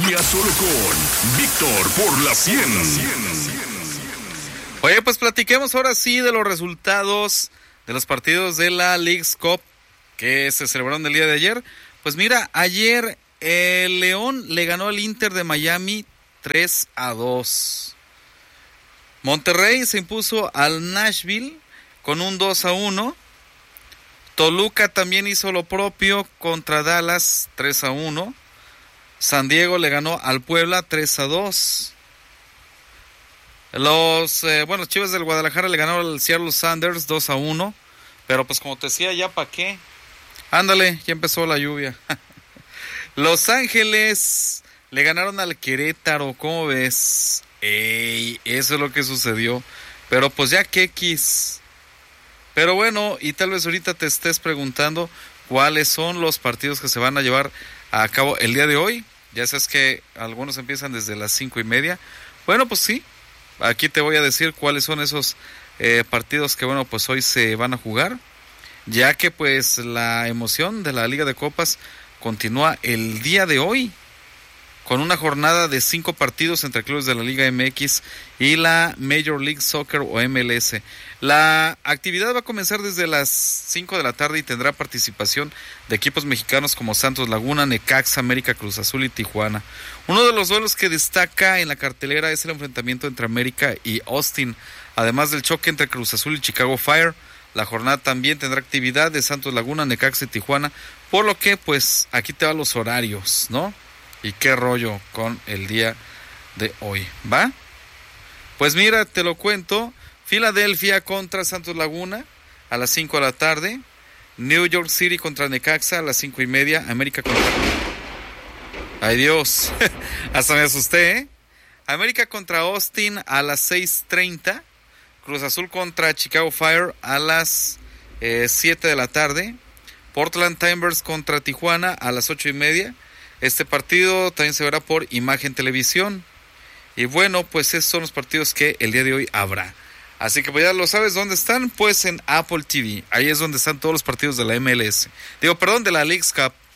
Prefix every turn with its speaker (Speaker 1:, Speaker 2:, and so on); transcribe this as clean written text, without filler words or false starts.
Speaker 1: línea solo con Víctor por la 100.
Speaker 2: Oye, pues platiquemos ahora sí de los resultados de los partidos de la Leagues Cup que se celebraron el día de ayer. Pues mira, ayer el León le ganó al Inter de Miami 3-2. Monterrey se impuso al Nashville con un 2-1. Toluca también hizo lo propio contra Dallas 3-1. San Diego le ganó al Puebla 3-2. Los Chivas del Guadalajara le ganaron al Seattle Sounders 2-1. Pero pues como te decía, ya para qué. Ándale, ya empezó la lluvia. Los Ángeles le ganaron al Querétaro, ¿cómo ves? Ey, eso es lo que sucedió. Pero pues ya que X. Pero bueno, y tal vez ahorita te estés preguntando cuáles son los partidos que se van a llevar a cabo el día de hoy. Ya sabes que algunos empiezan desde las 5:30. Bueno, pues sí, aquí te voy a decir cuáles son esos partidos que pues hoy se van a jugar, ya que pues la emoción de la Liga de Copas continúa el día de hoy con una jornada de 5 partidos entre clubes de la Liga MX y la Major League Soccer o MLS. La actividad va a comenzar desde las 5 de la tarde y tendrá participación de equipos mexicanos como Santos Laguna, Necaxa, América, Cruz Azul y Tijuana. Uno de los duelos que destaca en la cartelera es el enfrentamiento entre América y Austin, además del choque entre Cruz Azul y Chicago Fire. La jornada también tendrá actividad de Santos Laguna, Necaxa y Tijuana, por lo que pues aquí te van los horarios, ¿no? Y qué rollo con el día de hoy, ¿va? Pues mira, te lo cuento. Filadelfia contra Santos Laguna a las 5 de la tarde. New York City contra Necaxa a las 5:30. América contra... ¡Ay, Dios! Hasta me asusté, ¿eh? América contra Austin a las 6:30. Cruz Azul contra Chicago Fire a las 7 de la tarde. Portland Timbers contra Tijuana a las 8:30. Este partido también se verá por Imagen Televisión. Y bueno, pues esos son los partidos que el día de hoy habrá. Así que pues ya lo sabes, ¿dónde están? Pues en Apple TV. Ahí es donde están todos los partidos de la MLS. De la Leagues Cup.